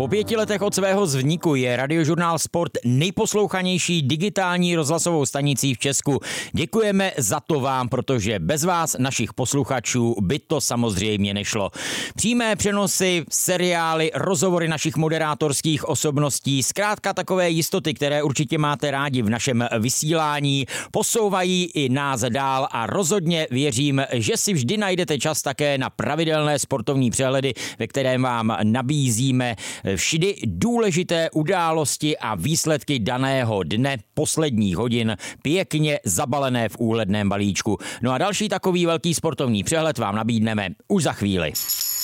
Po 5 letech od svého vzniku je Radiožurnál Sport nejposlouchanější digitální rozhlasovou stanicí v Česku. Děkujeme za to vám, protože bez vás, našich posluchačů, by to samozřejmě nešlo. Přímé přenosy, seriály, rozhovory našich moderátorských osobností, zkrátka takové jistoty, které určitě máte rádi v našem vysílání, posouvají i nás dál a rozhodně věřím, že si vždy najdete čas také na pravidelné sportovní přehledy, ve kterém vám nabízíme vždy důležité události a výsledky daného dne, posledních hodin, pěkně zabalené v úhledném balíčku. No a další takový velký sportovní přehled vám nabídneme už za chvíli.